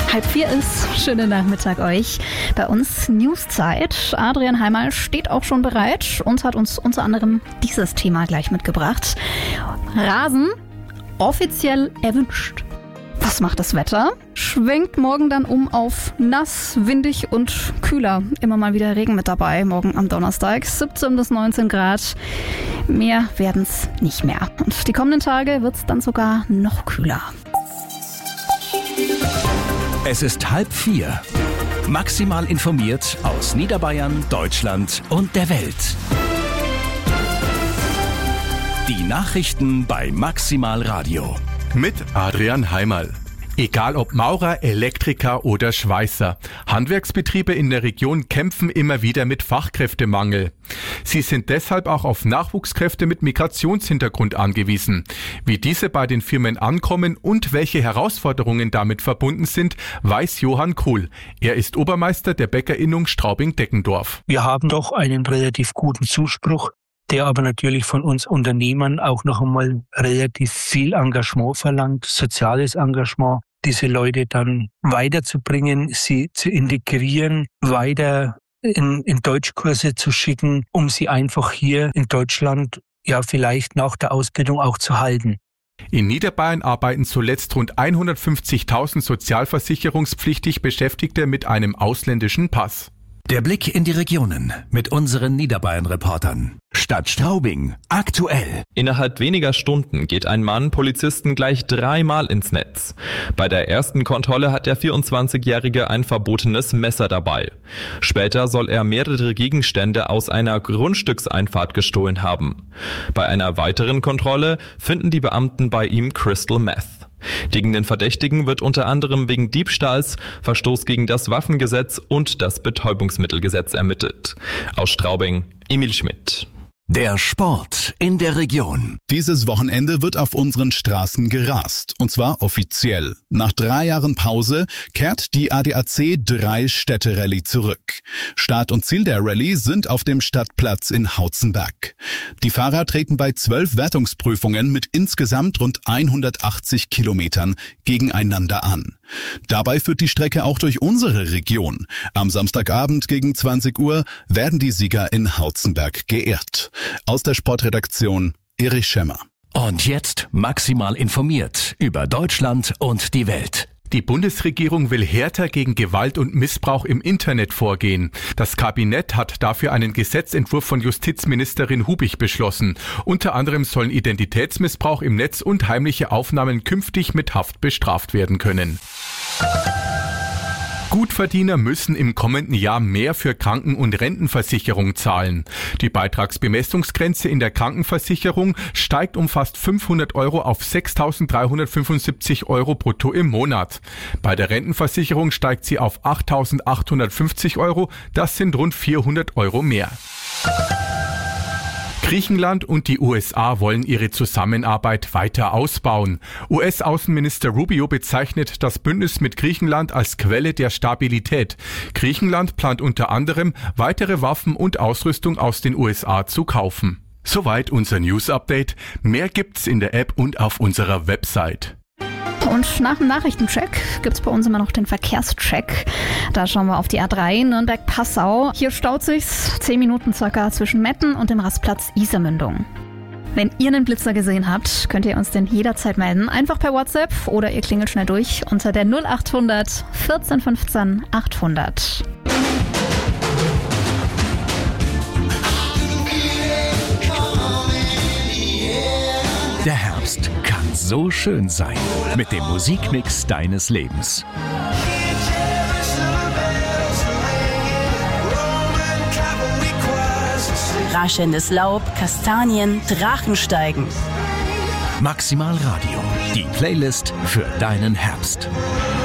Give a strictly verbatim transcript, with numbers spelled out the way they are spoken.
Halb vier ist. Schönen Nachmittag euch. Bei uns Newszeit. Adrian Heimal steht auch schon bereit und hat uns unter anderem dieses Thema gleich mitgebracht. Rasen offiziell erwünscht. Was macht das Wetter? Schwenkt morgen dann um auf nass, windig und kühler. Immer mal wieder Regen mit dabei. Morgen am Donnerstag siebzehn bis neunzehn Grad. Mehr werden es nicht mehr. Und die kommenden Tage wird es dann sogar noch kühler. Es ist halb vier. Maximal informiert aus Niederbayern, Deutschland und der Welt. Die Nachrichten bei Maximal Radio. Mit Adrian Heimal. Egal ob Maurer, Elektriker oder Schweißer, Handwerksbetriebe in der Region kämpfen immer wieder mit Fachkräftemangel. Sie sind deshalb auch auf Nachwuchskräfte mit Migrationshintergrund angewiesen. Wie diese bei den Firmen ankommen und welche Herausforderungen damit verbunden sind, weiß Johann Kuhl. Er ist Obermeister der Bäckerinnung Straubing-Deckendorf. Wir haben doch einen relativ guten Zuspruch, der aber natürlich von uns Unternehmern auch noch einmal relativ viel Engagement verlangt, soziales Engagement, diese Leute dann weiterzubringen, sie zu integrieren, weiter in, in Deutschkurse zu schicken, um sie einfach hier in Deutschland ja vielleicht nach der Ausbildung auch zu halten. In Niederbayern arbeiten zuletzt rund hundertfünfzigtausend sozialversicherungspflichtig Beschäftigte mit einem ausländischen Pass. Der Blick in die Regionen mit unseren Niederbayern-Reportern. Stadt Straubing, aktuell. Innerhalb weniger Stunden geht ein Mann Polizisten gleich dreimal ins Netz. Bei der ersten Kontrolle hat der vierundzwanzigjährige ein verbotenes Messer dabei. Später soll er mehrere Gegenstände aus einer Grundstückseinfahrt gestohlen haben. Bei einer weiteren Kontrolle finden die Beamten bei ihm Crystal Meth. Gegen den Verdächtigen wird unter anderem wegen Diebstahls, Verstoß gegen das Waffengesetz und das Betäubungsmittelgesetz ermittelt. Aus Straubing, Emil Schmidt. Der Sport in der Region. Dieses Wochenende wird auf unseren Straßen gerast. Und zwar offiziell. Nach drei Jahren Pause kehrt die A D A C drei Städte Rallye zurück. Start und Ziel der Rallye sind auf dem Stadtplatz in Hautzenberg. Die Fahrer treten bei zwölf Wertungsprüfungen mit insgesamt rund hundertachtzig Kilometern gegeneinander an. Dabei führt die Strecke auch durch unsere Region. Am Samstagabend gegen zwanzig Uhr werden die Sieger in Hautzenberg geehrt. Aus der Sportredaktion Erich Schemmer. Und jetzt maximal informiert über Deutschland und die Welt. Die Bundesregierung will härter gegen Gewalt und Missbrauch im Internet vorgehen. Das Kabinett hat dafür einen Gesetzentwurf von Justizministerin Hubich beschlossen. Unter anderem sollen Identitätsmissbrauch im Netz und heimliche Aufnahmen künftig mit Haft bestraft werden können. Gutverdiener müssen im kommenden Jahr mehr für Kranken- und Rentenversicherung zahlen. Die Beitragsbemessungsgrenze in der Krankenversicherung steigt um fast fünfhundert Euro auf sechstausenddreihundertfünfundsiebzig Euro brutto im Monat. Bei der Rentenversicherung steigt sie auf achttausendachthundertfünfzig Euro, das sind rund vierhundert Euro mehr. Griechenland und die U S A wollen ihre Zusammenarbeit weiter ausbauen. U S-Außenminister Rubio bezeichnet das Bündnis mit Griechenland als Quelle der Stabilität. Griechenland plant unter anderem, weitere Waffen und Ausrüstung aus den U S A zu kaufen. Soweit unser News-Update. Mehr gibt's in der App und auf unserer Website. Und nach dem Nachrichtencheck gibt's bei uns immer noch den Verkehrscheck. Da schauen wir auf die A drei Nürnberg-Passau. Hier staut sich's zehn Minuten circa zwischen Metten und dem Rastplatz Isermündung. Wenn ihr einen Blitzer gesehen habt, könnt ihr uns den jederzeit melden. Einfach per WhatsApp oder ihr klingelt schnell durch unter der null achthundert vierzehn fünfzehn achthundert. Der Herbst kann so schön sein mit dem Musikmix deines Lebens. Raschelndes Laub, Kastanien, Drachensteigen. Maximal Radio, die Playlist für deinen Herbst.